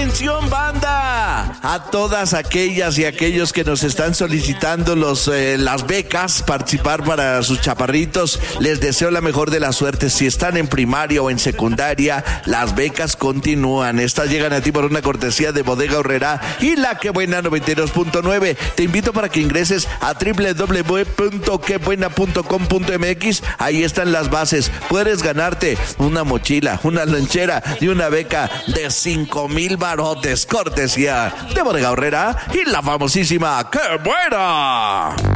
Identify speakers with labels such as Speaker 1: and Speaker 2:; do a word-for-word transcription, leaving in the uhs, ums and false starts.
Speaker 1: ¡Atención, banda! A todas aquellas y aquellos que nos están solicitando los, eh, las becas, participar para sus chaparritos, les deseo la mejor de las suertes. Si están en primaria o en secundaria, las becas continúan. Estas llegan a ti por una cortesía de Bodega Aurrerá y La Que Buena noventa y dos punto nueve. Te invito para que ingreses a doble u doble u doble u punto que buena punto com punto m x. Ahí están las bases. Puedes ganarte una mochila, una lonchera y una beca de cinco mil barotes. Cortesía de Bodega Aurrerá y la famosísima ¡Qué Buena!